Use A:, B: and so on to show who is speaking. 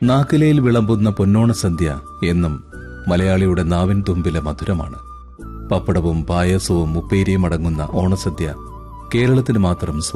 A: നാക്കിലയിൽ വിളമ്പുന്ന പൊന്നോണസദ്യ എന്നും മലയാളിയുടെ നാവിൻ തുമ്പിലെ മധുരമാണ്. പപ്പടവും പായസവും ഉപ്പേരിയും അടങ്ങുന്ന ഓണസദ്യ കേരളത്തിന് മാത്രം